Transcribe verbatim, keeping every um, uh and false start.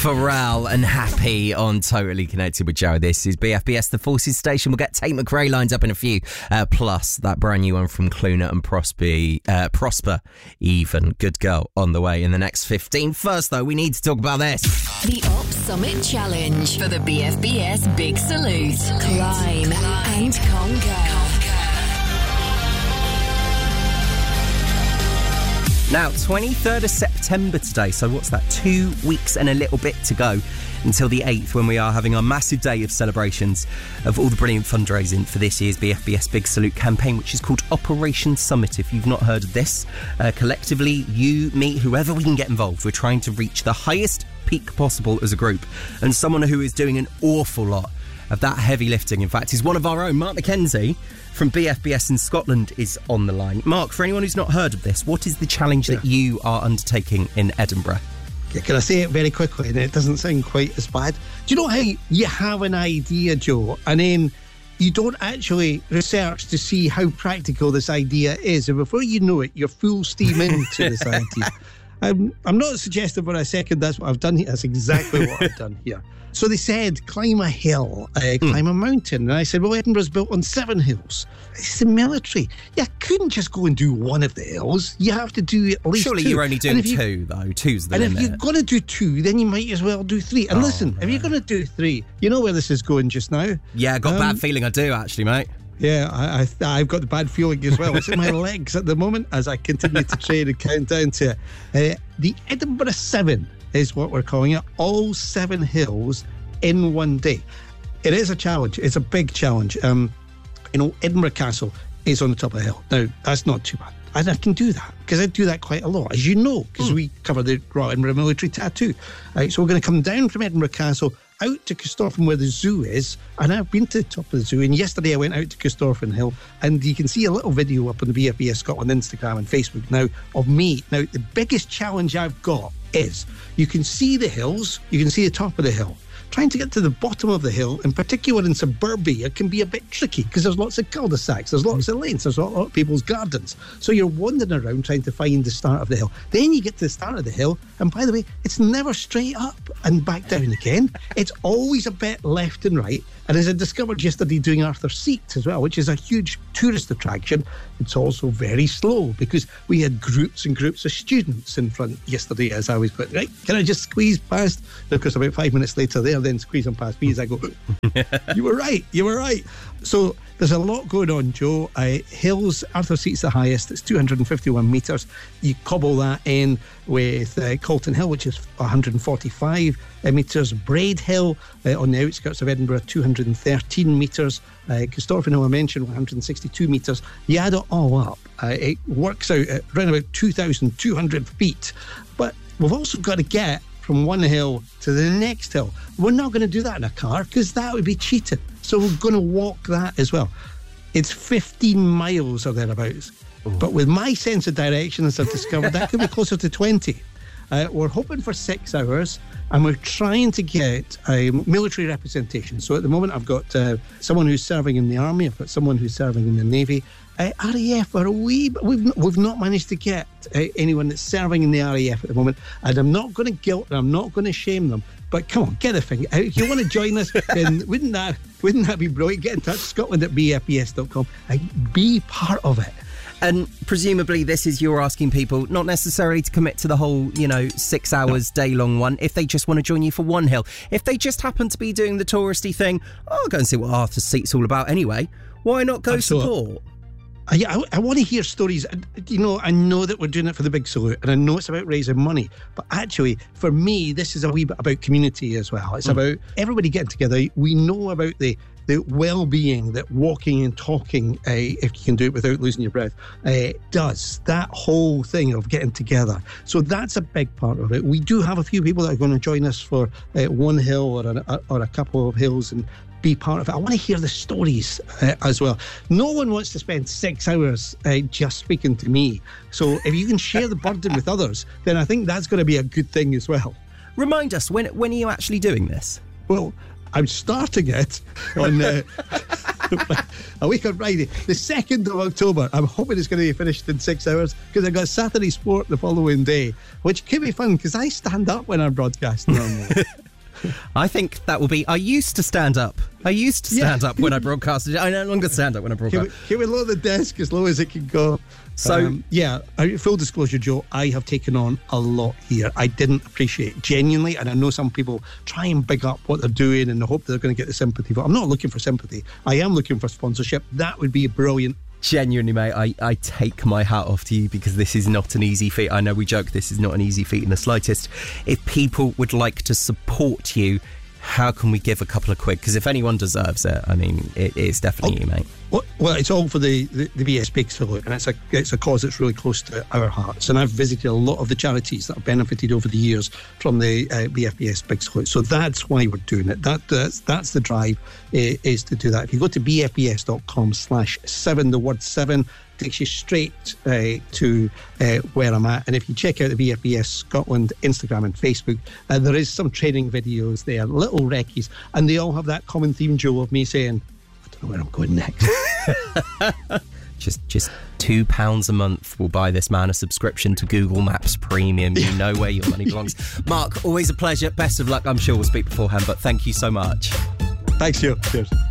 Pharrell and Happy on Totally Connected with Joe. This is B F B S, the Forces Station. We'll get Tate McRae lined up in a few. Uh, plus, that brand new one from Cluna and Prosper, uh, Prosper, even. Good girl on the way in the next fifteen. First, though, we need to talk about this. The Op Summit Challenge for the B F B S Big Salute. Climb and conquer. Now, twenty-third of September today, so what's that, two weeks and a little bit to go until the eighth, when we are having our massive day of celebrations of all the brilliant fundraising for this year's B F B S Big Salute campaign, which is called Operation Summit. If you've not heard of this, uh, collectively, you, me, whoever we can get involved, we're trying to reach the highest peak possible as a group. And someone who is doing an awful lot of that heavy lifting, in fact, is one of our own, Mark McKenzie, from B F B S in Scotland, is on the line. Mark, for anyone who's not heard of this, what is the challenge yeah. that you are undertaking in Edinburgh? Yeah, can I say it very quickly, and it doesn't sound quite as bad? Do you know how you have an idea, Joe, and then you don't actually research to see how practical this idea is, and before you know it, you're full steam into this idea? I'm, I'm not suggesting for a second that's what I've done here. That's exactly what I've done here. So they said, climb a hill, uh, climb mm. a mountain. And I said, well, Edinburgh's built on seven hills. It's the military. You couldn't just go and do one of the hills. You have to do at least Surely two. you're only doing you, two, though. Two's the and limit. And if you're going to do two, then you might as well do three. And oh, listen, no. if you're going to do three, you know where this is going just now? Yeah, I got um, a bad feeling I do, actually, mate. Yeah, I, I, I've got the bad feeling as well. It's in my legs at the moment as I continue to train and count down to it. Uh, the Edinburgh Seven is what we're calling it. All seven hills in one day. It is a challenge. It's a big challenge. Um, you know, Edinburgh Castle is on the top of the hill. Now, that's not too bad. And I can do that because I do that quite a lot, as you know, because mm. we cover the Royal Edinburgh Military Tattoo. Right, so we're going to come down from Edinburgh Castle out to Corstorphine where the zoo is, and I've been to the top of the zoo, and yesterday I went out to Corstorphine Hill, and you can see a little video up on the B F B S Scotland Instagram and Facebook now of me. Now, the biggest challenge I've got is you can see the hills, you can see the top of the hill. Trying to get to the bottom of the hill, in particular in suburbia, can be a bit tricky because there's lots of cul-de-sacs, there's lots of lanes, there's a lot of people's gardens. So you're wandering around trying to find the start of the hill. Then you get to the start of the hill, and by the way, it's never straight up and back down again. It's always a bit left and right. And as I discovered yesterday doing Arthur's Seat as well, which is a huge tourist attraction, it's also very slow because we had groups and groups of students in front yesterday as I was put, right, can I just squeeze past? And of course, about five minutes later, they're then squeezing past me as I go, you were right, you were right. So there's a lot going on, Joe. Uh, hills, Arthur's Seat's the highest. It's two hundred fifty-one metres. You cobble that in with uh, Calton Hill, which is one hundred forty-five metres. Braid Hill uh, on the outskirts of Edinburgh, two hundred thirteen metres. Uh, Corstorphine Hill, I mentioned, one hundred sixty-two metres. You add it all up, uh, it works out at around about two thousand two hundred feet. But we've also got to get from one hill to the next hill. We're not going to do that in a car because that would be cheating. So we're going to walk that as well. It's fifteen miles or thereabouts. Ooh. But with my sense of direction, as I've discovered, that could be closer to twenty. Uh, we're hoping for six hours, and we're trying to get a military representation. So at the moment, I've got uh, someone who's serving in the army, I've got someone who's serving in the navy. Uh, R A F are a wee, but we've not, we've not managed to get uh, anyone that's serving in the R A F at the moment. And I'm not going to guilt them, I'm not going to shame them. But come on, get a thing. If you want to join us, then wouldn't that wouldn't that be brilliant? Get in touch, Scotland at B F B S dot com, and be part of it. And presumably this is you're asking people not necessarily to commit to the whole, you know, six hours no. day long one, if they just want to join you for one hill. If they just happen to be doing the touristy thing, oh, I'll go and see what Arthur's Seat's all about anyway. Why not go Absolutely. support? I, I, I want to hear stories. You know, I know that we're doing it for the Big Salute, and I know it's about raising money, but actually, for me, this is a wee bit about community as well. It's mm. about everybody getting together. We know about the the well-being that walking and talking, uh, if you can do it without losing your breath, uh, does. That whole thing of getting together. So that's a big part of it. We do have a few people that are going to join us for uh, one hill or a, or a couple of hills and be part of it. I want to hear the stories uh, as well. No one wants to spend six hours uh, just speaking to me. So if you can share the burden with others, then I think that's going to be a good thing as well. Remind us, when when are you actually doing this? Well, I'm starting it on uh, A week on Friday, the second of October. I'm hoping it's going to be finished in six hours because I've got Saturday sport the following day, which could be fun because I stand up when I broadcast normally. I think that will be. I used to stand up. I used to stand yeah. up when I broadcasted. I no longer stand up when I broadcast. Can we, can we lower the desk as low as it can go? So, um, yeah, full disclosure, Joe, I have taken on a lot here. I didn't appreciate it, genuinely, and I know some people try and big up what they're doing and hope they're going to get the sympathy. But I'm not looking for sympathy. I am looking for sponsorship. That would be brilliant. Genuinely, mate, I, I take my hat off to you because this is not an easy feat. I know we joke this is not an easy feat in the slightest. If people would like to support you, how can we give a couple of quid? Because if anyone deserves it, I mean, it, it's definitely oh, you, mate. Well, well, it's all for the, the, the B S Big Salute, and it's a it's a cause that's really close to our hearts. And I've visited a lot of the charities that have benefited over the years from the uh, B F B S Big Salute. So that's why we're doing it. That That's, that's the drive, uh, is to do that. If you go to b f b s dot com slash seven, the word seven, takes you straight uh, to uh, where I'm at. And if you check out the B F B S Scotland Instagram and Facebook, uh, there is some training videos there, little recce's, and they all have that common theme, Joe, of me saying, I don't know where I'm going next. just just two pounds a month will buy this man a subscription to Google Maps Premium. You know where your money belongs. Mark, always a pleasure. Best of luck. I'm sure we'll speak beforehand, but thank you so much. Thanks, Joe. Cheers.